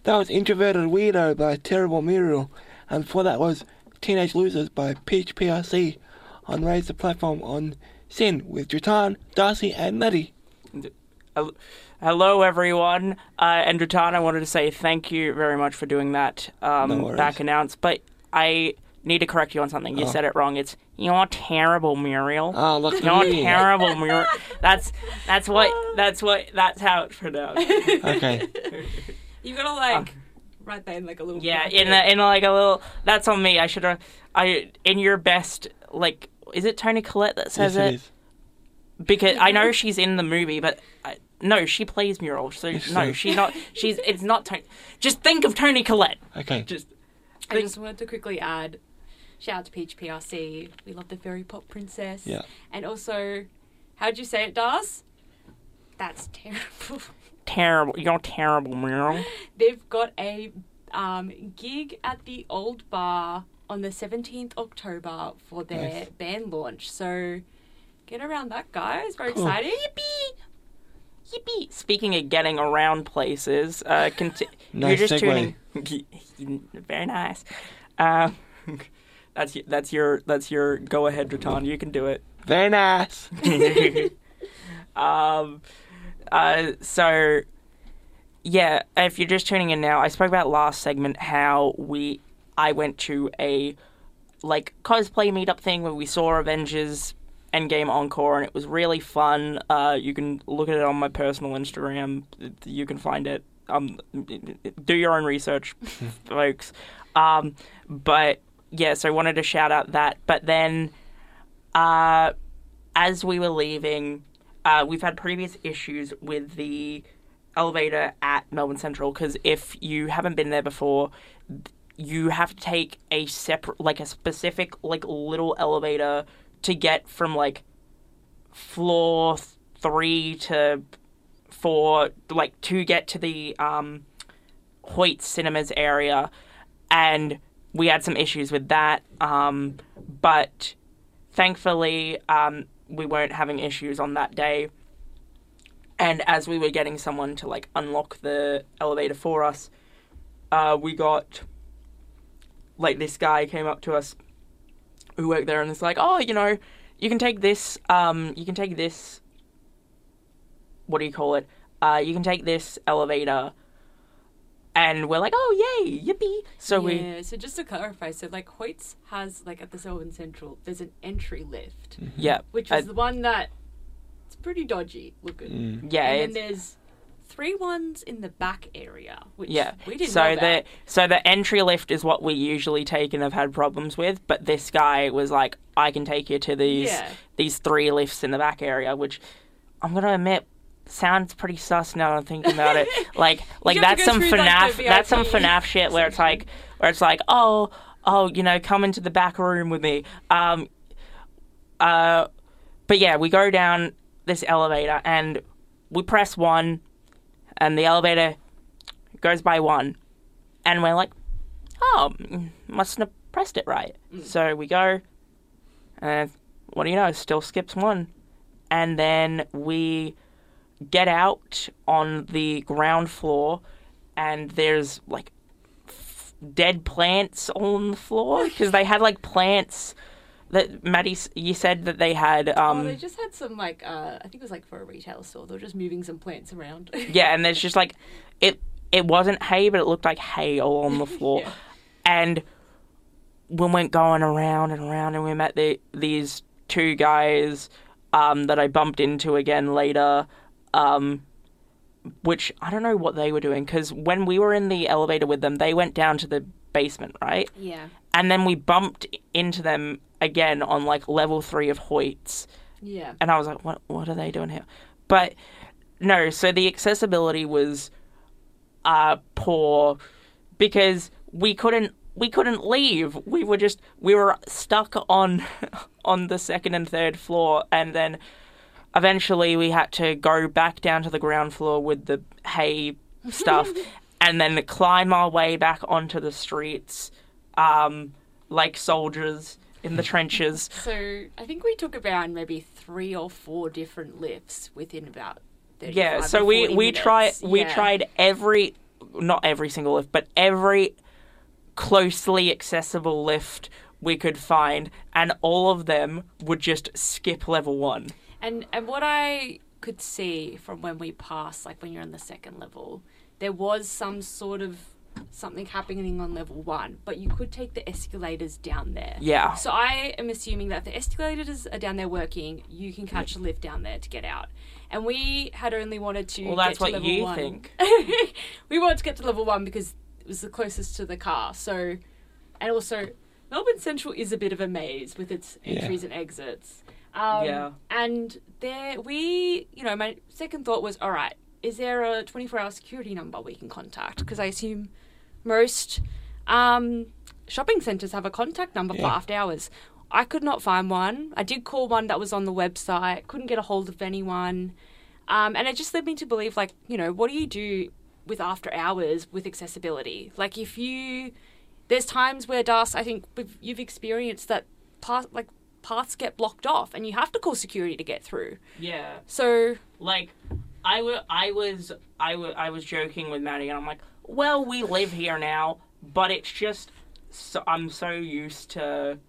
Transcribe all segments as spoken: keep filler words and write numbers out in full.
That was Introverted Weirdo by Terrible Muriel. And before that was Teenage Losers by Peach P R C on Raise the Platform on Sin with Dratan, Darcy and Letty. Hello, everyone. Uh, and Dratan, I wanted to say thank you very much for doing that um, No worries. back announce. But I need to correct you on something. You Oh. said it wrong. It's you're terrible, Muriel. Oh, look at You're me. terrible, Muriel. That's that's what that's what that's how it's pronounced. Okay. You gotta like write that in like a little. Yeah, bracket. in a, in like a little. That's on me. I should have. I in your best like. Is it Toni Collette that says yes, it? it is. Because I know she's in the movie, but I, no, she plays Muriel. So Yes, no, so- she's not. She's it's not Toni. Just think of Toni Collette. Okay. Just I just wanted to quickly add, shout out to Peach P R C. We love the Fairy Pop Princess. Yeah. And also, how'd you say it, Dars? That's terrible. terrible. You're terrible, Muriel. They've got a um, gig at the Old Bar on the seventeenth of October for their Nice. band launch. So get around that, guys. Very Cool. exciting. Yippee! Yippee! Speaking of getting around places, uh, conti- Nice you're just segue. tuning. Very nice. Uh, that's y- that's your that's your go ahead, Dratan. You can do it. Very nice. um, uh, so yeah, if you're just tuning in now, I spoke about last segment how we I went to a like cosplay meetup thing where we saw Avengers Endgame Encore, and it was really fun. Uh, you can look at it on my personal Instagram. You can find it. Um, do your own research, folks. Um, but yeah, so I wanted to shout out that. But then, uh, as we were leaving, uh, we've had previous issues with the elevator at Melbourne Central, because if you haven't been there before, you have to take a separate, like a specific, like little elevator to get from like floor three to four, like to get to the um, Hoyt Cinemas area, and we had some issues with that. Um, but thankfully, um, we weren't having issues on that day. And as we were getting someone to like unlock the elevator for us, uh, we got like this guy came up to us who worked there and it's like, oh, you know, you can take this, um, you can take this, what do you call it? Uh, you can take this elevator. And we're like, oh, yay, yippee. So we... Yeah, so just to clarify, so like Hoyt's has, like at the Melbourne Central, there's an entry lift, Yeah. which uh, is the one that it's pretty dodgy looking. Mm. Yeah, and it's... then there's three ones in the back area, which Yeah, we didn't so know the about. so the entry lift is what we usually take and have had problems with, but this guy was like, I can take you to these Yeah. these three lifts in the back area, which I'm gonna admit sounds pretty sus now that I'm thinking about it. Like like You have to that's go some through, like, FNAF the that's some V I P FNAF shit where it's like where it's like, oh oh, you know, come into the back room with me. Um uh but yeah, we go down this elevator and we press one and the elevator goes by one. And we're like, oh, mustn't have pressed it right. Mm. So we go, and what do you know, still skips one. And then we get out on the ground floor, and there's, like, f- dead plants on the floor. Because they had, like, plants that, Maddie, you said that they had... Um, oh, they just had some, like, uh, I think it was, like, for a retail store. They were just moving some plants around. Yeah, and there's just, like, it it wasn't hay, but it looked like hay all on the floor. Yeah. And we went going around and around, and we met the, these two guys um, that I bumped into again later, um, which I don't know what they were doing, because when we were in the elevator with them, they went down to the basement, right? Yeah. And then we bumped into them again on, like, level three of Hoyt's. Yeah. And I was like, what what are they doing here? But, no, so the accessibility was uh, poor because we couldn't we couldn't leave. We were just, we were stuck on on the second and third floor, and then eventually we had to go back down to the ground floor with the hay stuff and then climb our way back onto the streets um, like soldiers in the trenches. So I think we took about maybe three or four different lifts within about thirty-five Yeah, so to we forty we minutes. tried we Yeah. tried every not every single lift, but every closely accessible lift we could find, and all of them would just skip level one. And and what I could see from when we passed, like when you're on the second level, there was some sort of something happening on level one, but you could take the escalators down there. Yeah. So I am assuming that if the escalators are down there working, you can catch a lift down there to get out. And we had only wanted to Well, that's get to what level you one. think. We wanted to get to level one because it was the closest to the car. So, and also, Melbourne Central is a bit of a maze with its Yeah. entries and exits. Um, Yeah. And there, we, you know, my second thought was, all right, is there a twenty-four hour security number we can contact? Because I assume most um, shopping centres have a contact number for Yeah. after hours. I could not find one. I did call one that was on the website, couldn't get a hold of anyone. Um, and it just led me to believe, like, you know, what do you do with after hours with accessibility? Like, if you... There's times where, Das, I think we've, you've experienced that path, like, paths get blocked off and you have to call security to get through. Yeah. So... Like, I, w- I was I, w- I was joking with Maddie, and I'm like, well, we live here now, but it's just... So, I'm so used to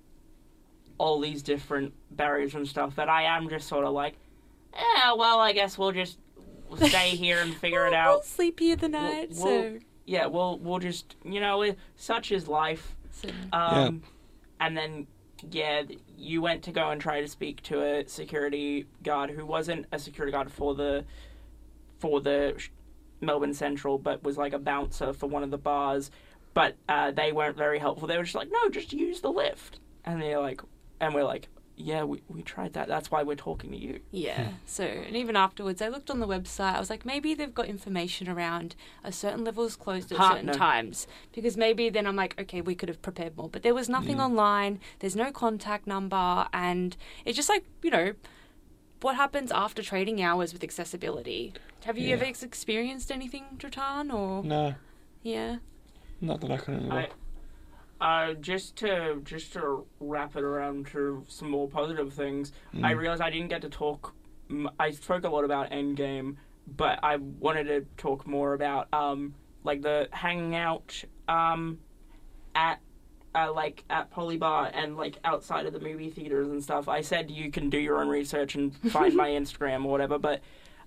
all these different barriers and stuff that I am just sort of like, yeah, well, I guess we'll just stay here and figure it We'll out. sleep here the night, We'll- we'll- so... Yeah, we'll we'll just, you know, it, such is life. so Um, And then, yeah, you went to go and try to speak to a security guard who wasn't a security guard for the for the sh- Melbourne Central, but was like a bouncer for one of the bars. But uh, they weren't very helpful. They were just like, no, just use the lift. And they're like, and we're like, yeah, we we tried that. That's why we're talking to you. Yeah. So, and even afterwards, I looked on the website. I was like, maybe they've got information around a certain level is closed at Ha, certain no. times. Because maybe then I'm like, okay, we could have prepared more. But there was nothing online. There's no contact number. And it's just like, you know, what happens after trading hours with accessibility? Have you Yeah. ever ex- experienced anything, Dratan? Or No, yeah. not that I can remember. I, uh, just to just to wrap it around to some more positive things, I realized I didn't get to talk. m- I spoke a lot about Endgame, but I wanted to talk more about um like the hanging out um at uh, like at Polybar and like outside of the movie theaters and stuff. I said you can do your own research and find my Instagram or whatever, but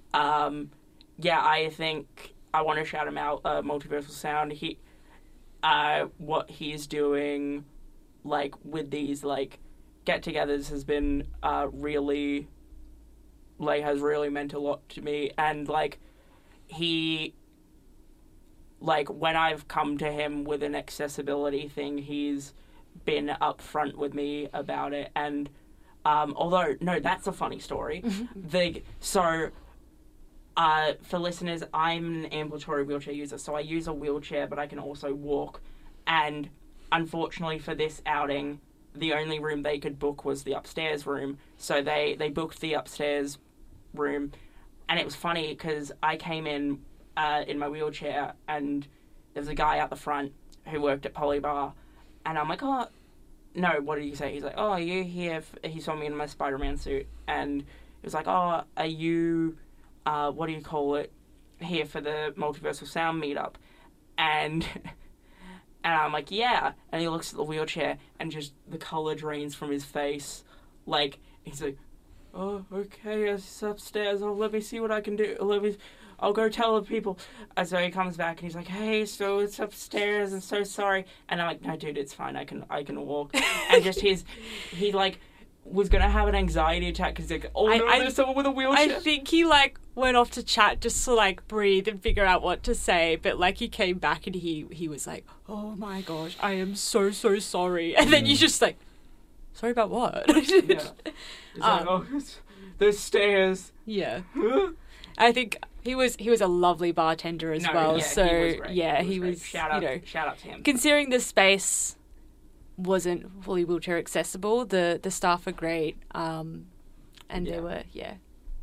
um yeah, I think I want to shout him out. Uh, Multiversal Sound. He. Uh, what he's doing, like, with these, like, get-togethers has been, uh, really, like, has really meant a lot to me, and, like, he, like, when I've come to him with an accessibility thing, he's been upfront with me about it, and, um, although, no, that's a funny story. the, so... Uh, for listeners, I'm an ambulatory wheelchair user, so I use a wheelchair, but I can also walk. And unfortunately for this outing, the only room they could book was the upstairs room. So they, they booked the upstairs room. And it was funny because I came in uh, in my wheelchair, and there was a guy out the front who worked at Polybar. And I'm like, oh, no, what did he say? He's like, oh, are you here? F-? He saw me in my Spider-Man suit. And he was like, oh, are you... Uh, what do you call it, here for the Multiversal Sound meetup, and and I'm like, yeah, and he looks at the wheelchair, and just the colour drains from his face, like, he's like, oh, okay, it's upstairs, oh, let me see what I can do, let me, I'll go tell the people, and so he comes back, and he's like, hey, so it's upstairs, I'm so sorry, and I'm like, no, dude, it's fine, I can, I can walk, and just his, he, like, was gonna have an anxiety attack because like, oh I- no, I- there's someone with a wheelchair. I think he like went off to chat just to like breathe and figure out what to say, but like he came back and he he was like, "Oh my gosh, I am so so sorry," and then you just like, "Sorry about what?" Yeah. It's like, Um, oh, it's, there's stairs. Yeah. I think he was he was a lovely bartender as No, well. yeah, so he was great. yeah, he he was, was, great. Shout out, you know, shout out to him. considering the space wasn't fully wheelchair accessible, the the staff are great. Um, and Yeah. they were yeah.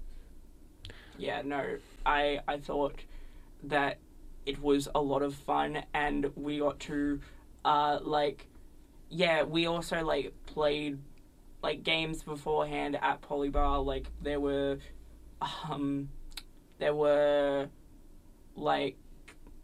Yeah, no, I I thought that it was a lot of fun, and we got to, uh, like, yeah, we also like played like games beforehand at Polybar. Like there were, um, there were like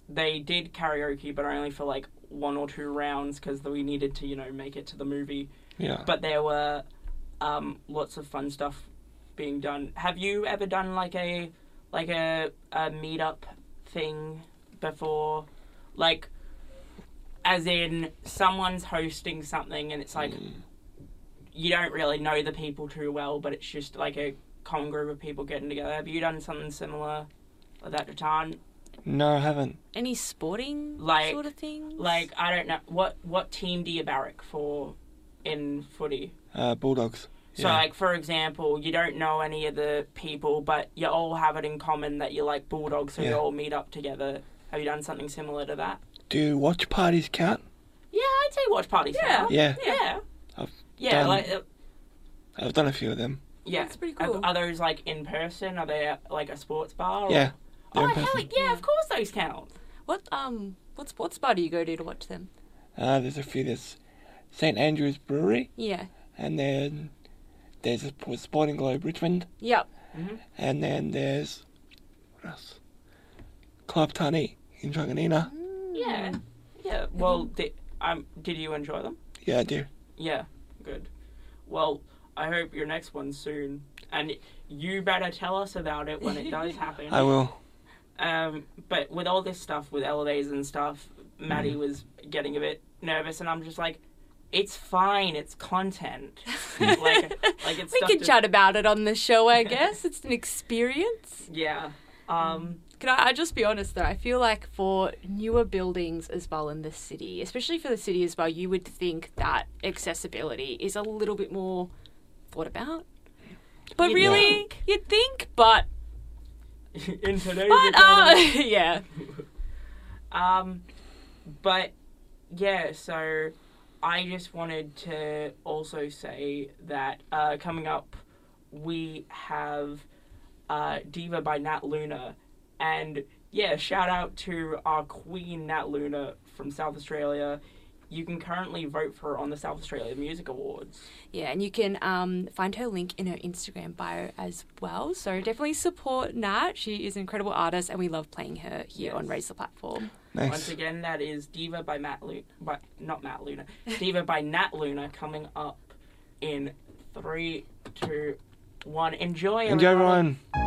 they did karaoke, but only for like one or two rounds because we needed to, you know, make it to the movie. Yeah. But there were um, lots of fun stuff being done. Have you ever done like a like a a meetup thing before? Like, as in someone's hosting something and it's like Mm. you don't really know the people too well, but it's just like a common group of people getting together. Have you done something similar like that, Jatan? No, I haven't. Any sporting Like- sort of things? Like, I don't know, what what team do you barrack for in footy? Uh, Bulldogs. So, Yeah. like, for example, you don't know any of the people, but you all have it in common that you like Bulldogs, so you Yeah. all meet up together. Have you done something similar to that? Do watch parties count? Yeah, I'd say watch parties. Yeah. count. Yeah. Yeah. I've Yeah, done- like, uh, I've done a few of them. yeah. That's pretty Are- cool. Are, those, like, in person? Are they, at, like, a sports bar? Or... Yeah. Oh, they're in hell, person. yeah, of course those count. What um what sports bar do you go to to watch them? Uh, there's a few. There's Saint Andrew's Brewery, Yeah. and then there's a Sp- Sporting Globe Richmond, Yep. Mm-hmm. and then there's what else? Club Tani in Truganina. Yeah. Yeah. Well, di- um, did you enjoy them? Yeah, I do. Yeah. Good. Well, I hope your next one's soon. And you better tell us about it when it does happen. I will. Um, but with all this stuff, with elevators and stuff, Maddie Mm. was getting a bit nervous, and I'm just like, it's fine, it's content. like, like it's We stuff can to- chat about it on the show, I guess. It's an experience. Yeah. Um, Can I, I just be honest though? I feel like for newer buildings as well in the city, especially for the city as well, you would think that accessibility is a little bit more thought about. But You'd really, think. you'd think, but in today's but uh, economy. yeah. Um, but yeah, so I just wanted to also say that uh, coming up, we have uh, Diva by Nat Luna, and yeah, shout out to our queen Nat Luna from South Australia. You can currently vote for her on the South Australia Music Awards. Yeah, and you can um, find her link in her Instagram bio as well. So definitely support Nat. She is an incredible artist, and we love playing her here Yes. on Raise the Platform. Nice. Once again, that is Diva by Matt Luna, but not Matt Luna. Diva by Nat Luna coming up in three, two, one. Enjoy, Enjoy, everyone. everyone.